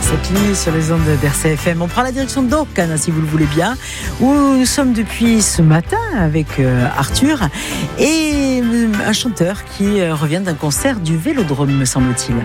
cette nuit sur les ondes d'RCFM. On prend la direction de Docana, si vous le voulez bien, où nous sommes depuis ce matin avec Arthur et un chanteur qui revient d'un concert du Vélodrome, me semble-t-il.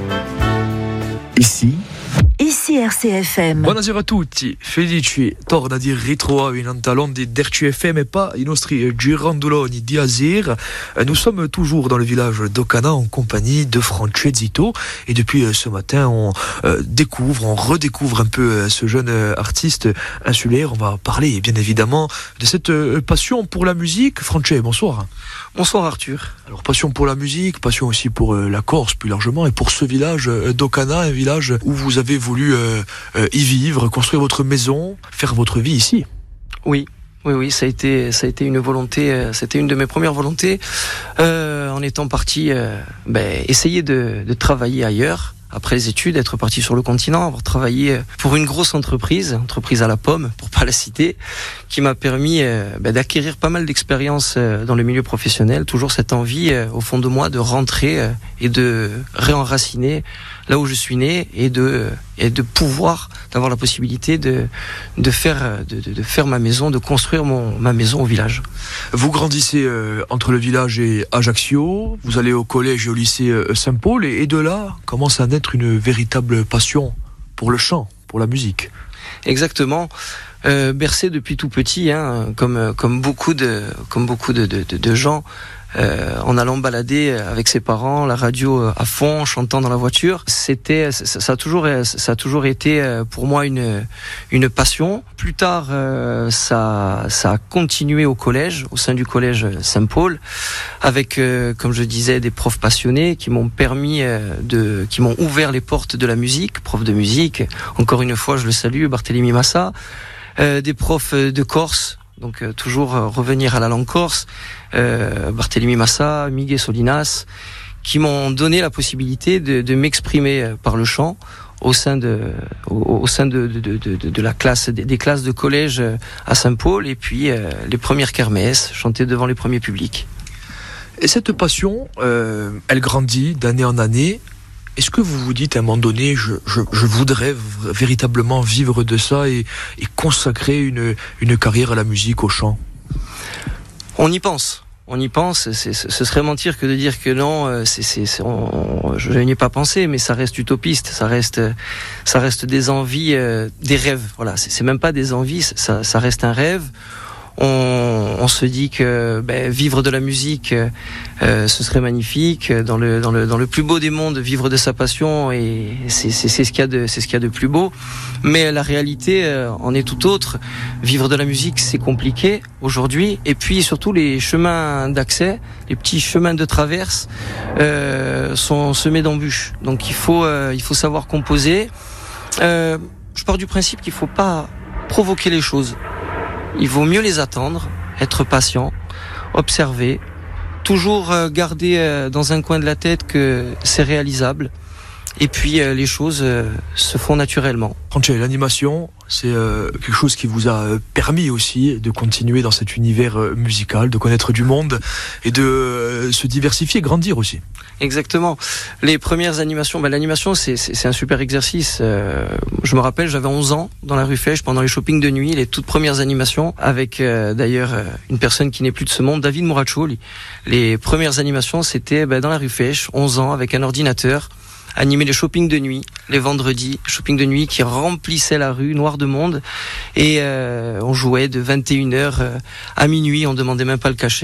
Ici RCFM. Buonasera a tutti, felici torna di ritrovare in talon di RCFM e pas i nostri girandoloni di Azir. Nous sommes toujours dans le village d'Ocana en compagnie de Francesito et depuis ce matin on redécouvre un peu ce jeune artiste insulaire. On va parler bien évidemment de cette passion pour la musique. Francesco, bonsoir. Bonsoir Arthur. Alors passion pour la musique, passion aussi pour la Corse plus largement et pour ce village d'Ocana, un village où vous avez voulu y vivre, construire votre maison, faire votre vie ici. Oui, ça a été une volonté, c'était une de mes premières volontés, en étant parti essayer de travailler ailleurs. Après les études, être parti sur le continent, avoir travaillé pour une grosse entreprise à la pomme, pour pas la citer, qui m'a permis d'acquérir pas mal d'expérience dans le milieu professionnel. Toujours cette envie au fond de moi de rentrer et de réenraciner là où je suis né et de pouvoir d'avoir la possibilité de faire ma maison, de construire ma maison au village. Vous grandissez entre le village et Ajaccio, vous allez au collège et au lycée Saint-Paul et de là commence à naître une véritable passion pour le chant, pour la musique. Exactement. Bercé depuis tout petit, comme beaucoup de gens, en allant balader avec ses parents, la radio à fond, chantant dans la voiture. Ça a toujours été pour moi une passion. Plus tard, ça a continué au collège, au sein du collège Saint-Paul, avec, comme je disais, des profs passionnés qui m'ont ouvert les portes de la musique, prof de musique. Encore une fois, je le salue, Barthélémy Massa, des profs de Corse. Donc toujours revenir à la langue corse, Barthélémy Massa, Miguel Solinas, qui m'ont donné la possibilité de m'exprimer par le chant au sein de la classe, des classes de collège à Saint-Paul, et puis les premières kermesses, chanter devant les premiers publics. Et cette passion, elle grandit d'année en année. Est-ce que vous vous dites à un moment donné, je voudrais véritablement vivre de ça et consacrer une carrière à la musique, au chant? On y pense. Ce serait mentir que de dire que non. Je n'y ai pas pensé, mais ça reste utopiste. Ça reste des envies, des rêves. Voilà, c'est même pas des envies. Ça reste un rêve. On se dit que vivre de la musique, ce serait magnifique, dans le plus beau des mondes, vivre de sa passion, et c'est ce qu'il y a de plus beau. Mais la réalité en est tout autre. Vivre de la musique, c'est compliqué aujourd'hui, et puis surtout les chemins d'accès, les petits chemins de traverse sont semés d'embûches. Donc il faut savoir composer. Je pars du principe qu'il faut pas provoquer les choses. Il vaut mieux les attendre, être patient, observer, toujours garder dans un coin de la tête que c'est réalisable. Et puis les choses se font naturellement. Francesco, l'animation, c'est quelque chose qui vous a permis aussi de continuer dans cet univers musical, de connaître du monde et de se diversifier, grandir aussi. Exactement. Les premières animations, l'animation c'est un super exercice. Je me rappelle, j'avais 11 ans dans la rue Fèche pendant les shoppings de nuit, les toutes premières animations avec d'ailleurs une personne qui n'est plus de ce monde, David Mouraccioli. Les premières animations c'était dans la rue Fèche, 11 ans, avec un ordinateur. Animer les shoppings de nuit, les vendredis, shopping de nuit qui remplissaient la rue, noire de monde, et on jouait de 21h à minuit, on demandait même pas le cachet.